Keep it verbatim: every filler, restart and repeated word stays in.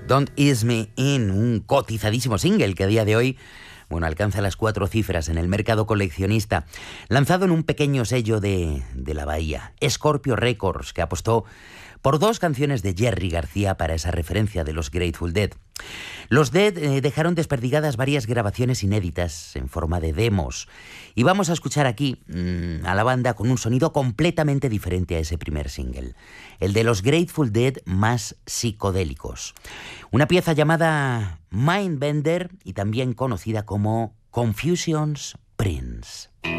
Don't Ease Me In, un cotizadísimo single que a día de hoy, bueno, alcanza las cuatro cifras en el mercado coleccionista, lanzado en un pequeño sello de, de la Bahía, Scorpio Records, que apostó por dos canciones de Jerry García para esa referencia de los Grateful Dead. Los Dead eh, dejaron desperdigadas varias grabaciones inéditas en forma de demos, y vamos a escuchar aquí mmm, a la banda con un sonido completamente diferente a ese primer single, el de los Grateful Dead más psicodélicos. Una pieza llamada Mindbender y también conocida como Confusion's Prince.